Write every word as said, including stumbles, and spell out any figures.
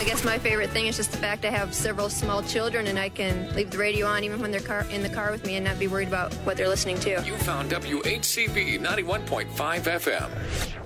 guess my favorite thing is just the fact I have several small children and I can leave the radio on even when they're car- in the car with me and not be worried about what they're listening to. You found W H C P ninety-one point five F M.